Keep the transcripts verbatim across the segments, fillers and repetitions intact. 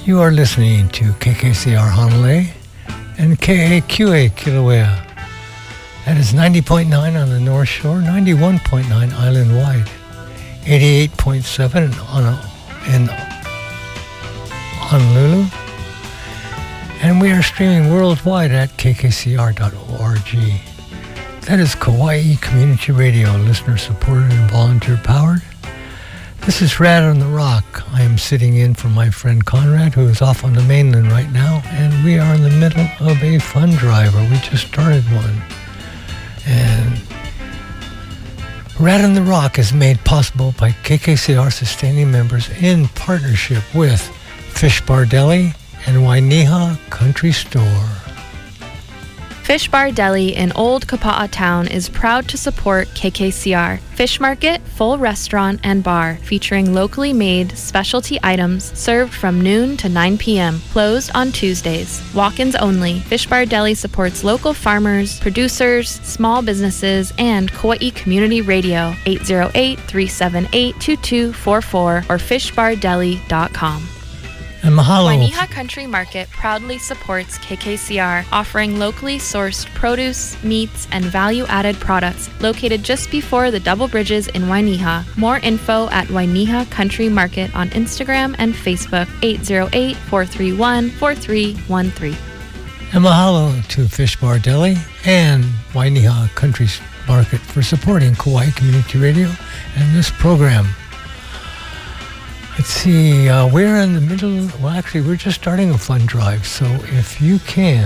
You are listening to K K C R Honolulu and K A Q A Kilauea. That is ninety point nine on the North Shore, ninety-one point nine island-wide, eighty-eight point seven on a, in Honolulu, and we are streaming worldwide at K K C R dot org. That is Kauai Community Radio, listener-supported and volunteer-powered. This is Rad on the Rock. I am sitting in for my friend Conrad, who is off on the mainland right now, and we are in the middle of a fund drive, or we just started one. And Rad on the Rock is made possible by K K C R sustaining members in partnership with Fish Bar Deli and Wainiha Country Store. Fish Bar Deli in Old Kapa'a Town is proud to support K K C R. Fish Market, full restaurant and bar, featuring locally made specialty items served from noon to nine p.m., closed on Tuesdays. Walk-ins only. Fish Bar Deli supports local farmers, producers, small businesses, and Kauai Community Radio, eight zero eight, three seven eight, two two four four or fish bar deli dot com. And mahalo. Wainiha Country Market proudly supports K K C R, offering locally sourced produce, meats, and value-added products located just before the Double Bridges in Wainiha. More info at Wainiha Country Market on Instagram and Facebook, eight zero eight, four three one, four three one three. And mahalo to Fish Bar Deli and Wainiha Country Market for supporting Kauai Community Radio and this program. Let's see, uh, we're in the middle, well actually we're just starting a fund drive, so if you can,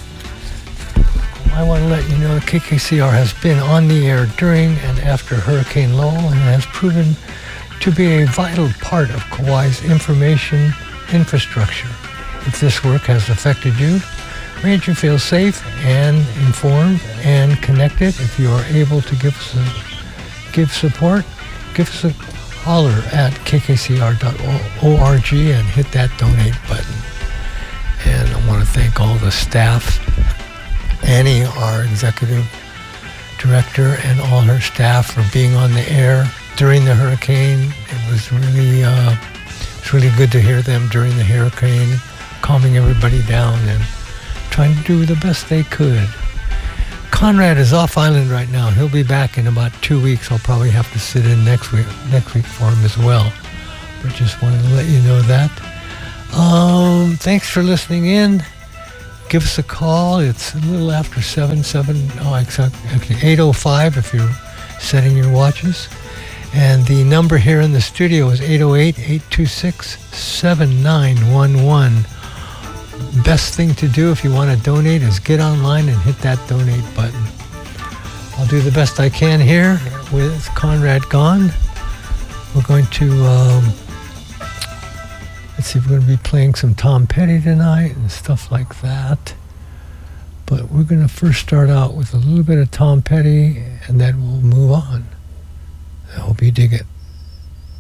I want to let you know K K C R has been on the air during and after Hurricane Lowell and has proven to be a vital part of Kauai's information infrastructure. If this work has affected you, made you feel safe and informed and connected, if you are able to give us a, give support, give us a holler at K K C R dot org and hit that donate button. And I want to thank all the staff, Annie, our executive director, and all her staff for being on the air during the hurricane. It was really, uh, it's really good to hear them during the hurricane, calming everybody down and trying to do the best they could. Conrad is off island right now. He'll be back in about two weeks. I'll probably have to sit in next week next week for him as well. But just wanted to let you know that. Um, thanks for listening in. Give us a call. It's a little after seven, seven, oh, actually eight oh five if you're setting your watches. And the number here in the studio is eight oh eight, eight two six, seven nine one one. Best thing to do if you want to donate is get online and hit that donate button. I'll do the best I can here with Conrad gone. We're going to, um, let's see, we're going to be playing some Tom Petty tonight and stuff like that. But we're going to first start out with a little bit of Tom Petty and then we'll move on. I hope you dig it.